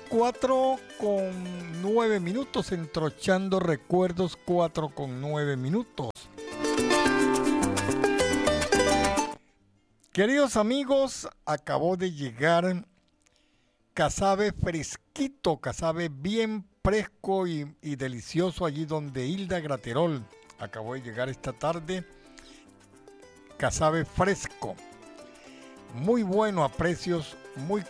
4:09, entrochando recuerdos, 4:09. Queridos amigos, acabó de llegar casabe fresquito, casabe bien fresco y delicioso allí donde Hilda Graterol. Acabó de llegar esta tarde, casabe fresco, muy bueno a precios muy